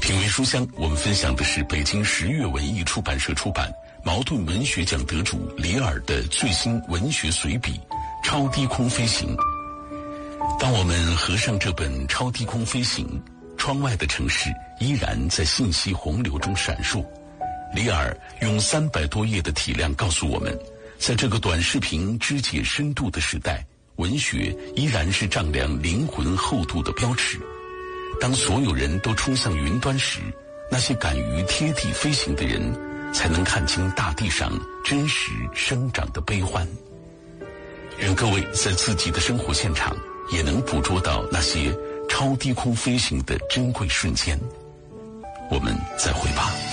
品味书香，我们分享的是北京十月文艺出版社出版、茅盾文学奖得主李尔的最新文学随笔《超低空飞行》。当我们合上这本《超低空飞行》，窗外的城市依然在信息洪流中闪烁。李尔用300多页的体量告诉我们，在这个短视频肢解深度的时代，文学依然是丈量灵魂厚度的标尺。当所有人都冲向云端时，那些敢于贴地飞行的人才能看清大地上真实生长的悲欢。愿各位在自己的生活现场也能捕捉到那些超低空飞行的珍贵瞬间。我们再会吧。